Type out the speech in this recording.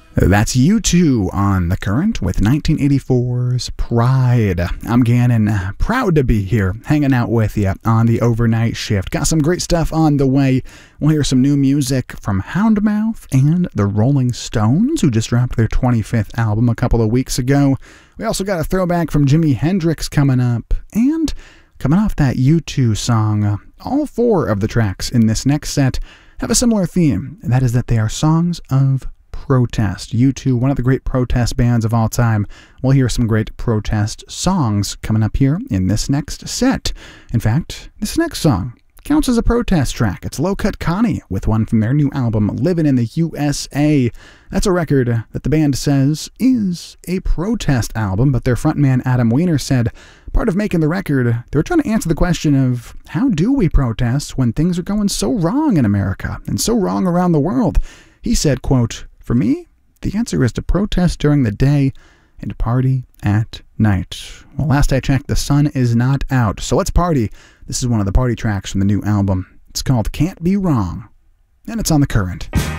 That's U2 on The Current with 1984's Pride. I'm Gannon, proud to be here, hanging out with you on the overnight shift. Got some great stuff on the way. We'll hear some new music from Houndmouth and the Rolling Stones, who just dropped their 25th album a couple of weeks ago. We also got a throwback from Jimi Hendrix coming up, and coming off that U2 song, all four of the tracks in this next set have a similar theme, and that is that they are songs of protest. U2, one of the great protest bands of all time. We'll hear some great protest songs coming up here in this next set. In fact, this next song counts as a protest track. It's Low Cut Connie with one from their new album, Livin' in the USA. That's a record that the band says is a protest album, but their frontman Adam Weiner said part of making the record, they were trying to answer the question of how do we protest when things are going so wrong in America and so wrong around the world. He said, quote, "For me, the answer is to protest during the day and party at night." Well, last I checked, the sun is not out, so let's party. This is one of the party tracks from the new album. It's called Can't Be Wrong, and it's on The Current.